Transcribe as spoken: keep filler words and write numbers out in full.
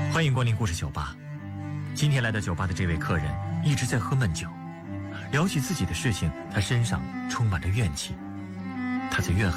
欢迎光临故事酒吧。今天来到酒吧的这位客人一直在喝闷酒，聊起自己的事情，他身上充满着怨气。他在怨恨